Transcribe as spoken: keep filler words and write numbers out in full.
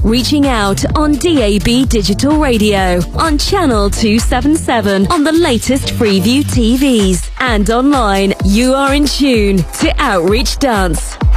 reaching out on D A B Digital Radio, on Channel two seventy-seven, on the latest Freeview T Vs, and online. You are in tune to Outreach Dance.